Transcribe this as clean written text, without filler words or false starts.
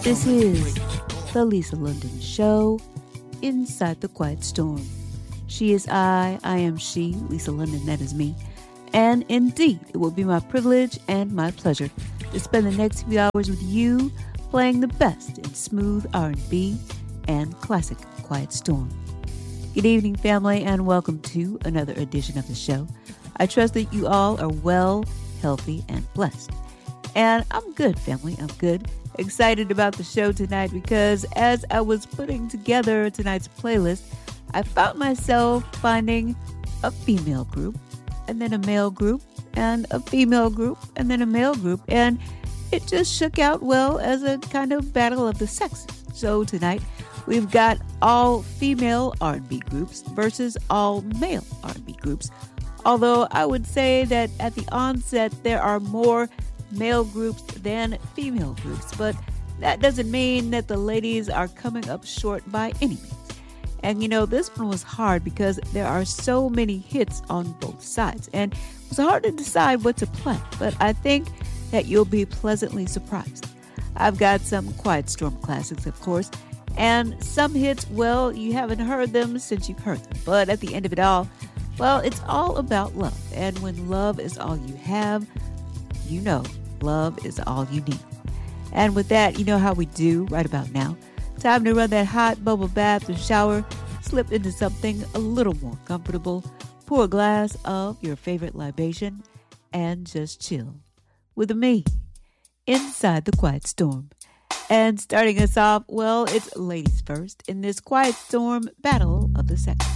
This is the Lisa London Show, Inside the Quiet Storm. She is I am she, Lisa London, that is me. And indeed, it will be my privilege and my pleasure to spend the next few hours with you playing the best in smooth R&B and classic Quiet Storm. Good evening, family, and welcome to another edition of the show. I trust that you all are well, healthy, and blessed. And I'm good, family, I'm good. Excited about the show tonight because as I was putting together tonight's playlist, I found myself finding a female group, and then a male group, and a female group, and then a male group, and it just shook out well as a kind of battle of the sexes. So tonight, we've got all female R&B groups versus all male R&B groups, although I would say that at the onset, there are more male groups than female groups, but that doesn't mean that the ladies are coming up short by any means. And you know, this one was hard because there are so many hits on both sides, and it was hard to decide what to play, but I think that you'll be pleasantly surprised. I've got some Quiet Storm classics, of course, and some hits, well, you haven't heard them since you've heard them, but at the end of it all, well, it's all about love, and when love is all you have, you know, love is all you need. And with that, you know how we do right about now. Time to run that hot bubble bath or shower, slip into something a little more comfortable, pour a glass of your favorite libation, and just chill with me inside the Quiet Storm. And starting us off, well, it's ladies first in this Quiet Storm battle of the sexes.